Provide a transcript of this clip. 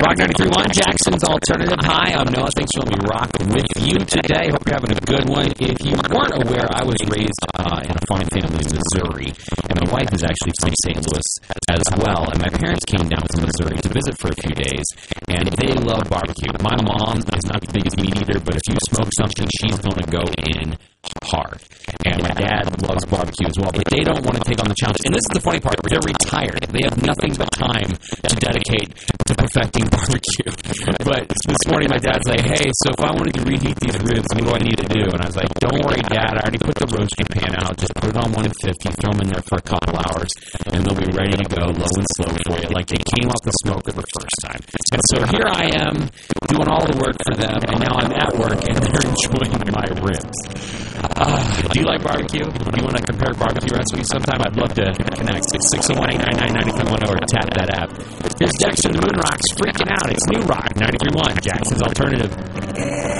Rock 93.1, Jackson's Alternative. Hi, I'm Noah. Thanks for letting me rock with you today. Hope you're having a good one. If you weren't aware, I was raised in a farm family in Missouri, and my wife is actually from St. Louis as well. And my parents came down from Missouri to visit for a few days, and they love barbecue. My mom is not the biggest meat eater, but if you smoke something, she's going to go in hard. And my dad loves barbecue as well, but they don't want to take on the challenge. And this is the funny part. They're retired. They have nothing but time to dedicate to perfecting barbecue. But this morning, my dad's like, hey, so if I wanted to reheat these ribs, what do I need to do? And I was like, don't worry, Dad. I already put the roasting pan out. Just put it on 150, throw them in there for a couple hours, and they'll be ready to go low and slow for you, like they came off the smoker the first time. And so here I am doing all the work for them, and now I'm at work, and they're enjoying my ribs. Do you like barbecue? Do you want to compare barbecue recipes sometime? I'd love to connect. 601-899-9310 or tap that app. Here's Jackson Moon Rocks freaking out. It's New Rock 93.1, Jackson's Alternative.